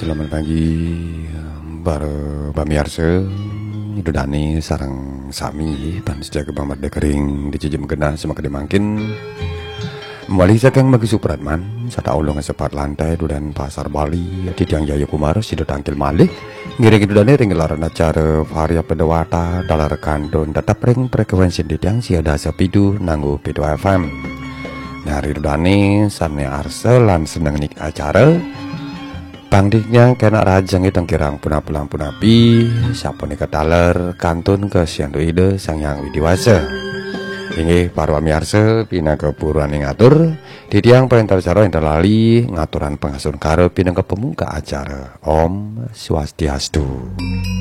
Selamat pagi para pamirsa. Idodani sarang sami pan sejaga bang merde kering dijejem kena semakin dimangkin. Mali sakang bagi supratman sata ulung sepat lantai dudan pasar Bali Tidang Jaya Kumar sido tangkil malih ngiring idodani ringgelaran acara varia pedawata dalar kantun tetap ring frekuensi Tidang siada sepidu nanggu pidu FM. Nyari idodani sane arsel lan seneng nik acara Pangdiknya kena rajang itang kirang punap-pulang punapi siapa nih kataler kantun ke siandu ide sang yang widiwasa. Ini para pamirsa pina kepuruan yang ngatur di tiang perintah cara yang terlali ngaturan pengasuhan karo pina ke pemuka acara Om Swastiastu.